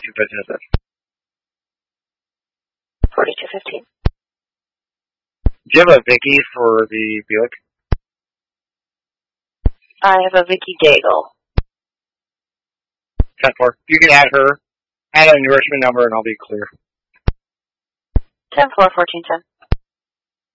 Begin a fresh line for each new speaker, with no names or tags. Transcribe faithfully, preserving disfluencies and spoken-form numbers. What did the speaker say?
two businesses.
forty-two fifteen.
Do you have a Vicky for the Buick?
I have a Vicky Daigle.
ten four. You can add her, add an enrichment number, and I'll be clear.
ten four, fourteen ten.